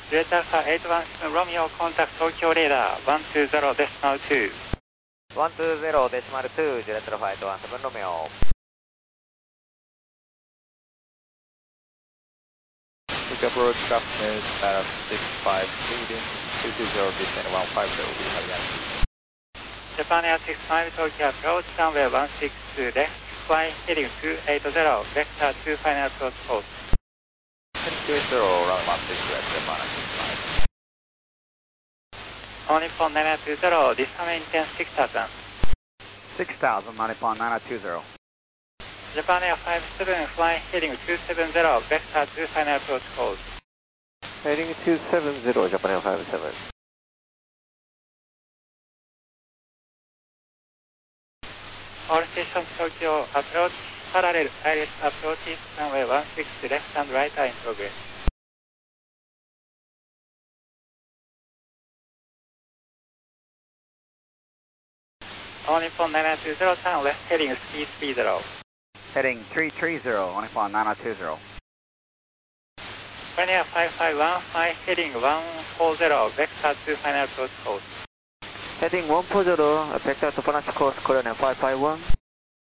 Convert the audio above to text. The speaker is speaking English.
Juliet Alpha 81 Romeo, contact Tokyo radar 120.2. 120.2, Juliet Alpha 817 Romeo. Quick approach, Sharpness, 65, leading 220, descent 150, we have Yankee. Japan Air 65 Tokyo approach, runway 162 left, fly heading 280, vector 2 final approach course. 280, round 16 left, Japan Air 65. Only for 920, descent maintain 6000. 6000, Nippon 920. Japan Air 57, fly heading 270, vector 2 final approach course. Heading 270, Japan Air 57. All stations Tokyo approach, parallel ILS approaches, runway 16 left and right are in progress. Only for 920, turn left heading 330. Heading 330, Nippon 920. Japan Air 551, fly heading 140, vector 2 final approach course. Heading 140, vector to final course, Korean Air 551.